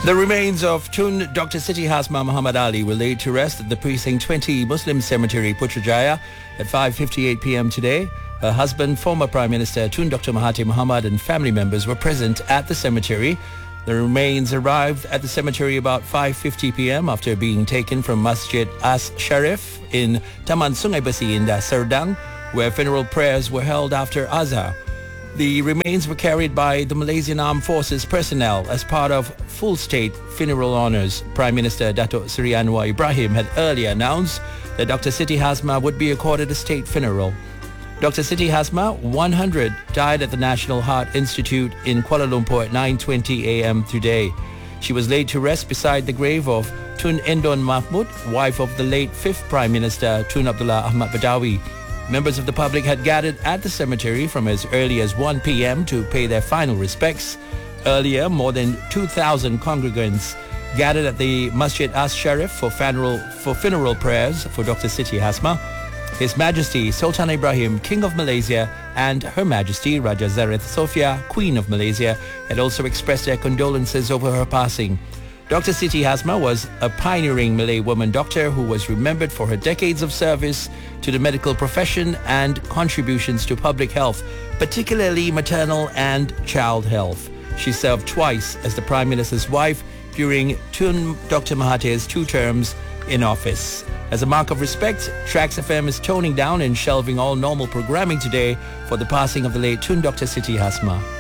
The remains of Tun Dr. Siti Hasma Muhammad Ali were laid to rest at the Precinct 20 Muslim Cemetery, Putrajaya at 5:58 p.m. today. Her husband, former Prime Minister Tun Dr. Mahathir Mohamad, and family members were present at the cemetery. The remains arrived at the cemetery about 5:50 p.m. after being taken from Masjid As Sharif in Taman Sungai Besi in Serdang, where funeral prayers were held after Azhar. The remains were carried by the Malaysian Armed Forces personnel as part of full state funeral honours. Prime Minister Datuk Seri Anwar Ibrahim had earlier announced that Dr. Siti Hasma would be accorded a state funeral. Dr. Siti Hasma, 100, died at the National Heart Institute in Kuala Lumpur at 9:20 a.m. today. She was laid to rest beside the grave of Tun Endon Mahmud, wife of the late 5th Prime Minister Tun Abdullah Ahmad Badawi. Members of the public had gathered at the cemetery from as early as 1 p.m. to pay their final respects. Earlier, more than 2,000 congregants gathered at the Masjid As Sharif for funeral prayers for Dr. Siti Hasma. His Majesty Sultan Ibrahim, King of Malaysia, and Her Majesty Raja Zareth Sofia, Queen of Malaysia, had also expressed their condolences over her passing. Dr. Siti Hasma was a pioneering Malay woman doctor who was remembered for her decades of service to the medical profession and contributions to public health, particularly maternal and child health. She served twice as the Prime Minister's wife during Tun Dr. Mahathir's 2 terms in office. As a mark of respect, Trax FM is toning down and shelving all normal programming today for the passing of the late Tun Dr. Siti Hasma.